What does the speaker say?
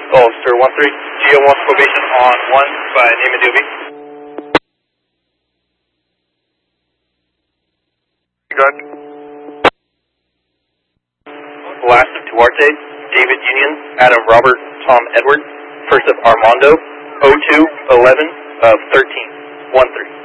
Ulster 1-3, GO 1 probation on 1 by name and DOB. Good. Last of Duarte, David Union, Adam Robert, Tom Edward. First of Armando, 02-11 of 13, 1-3.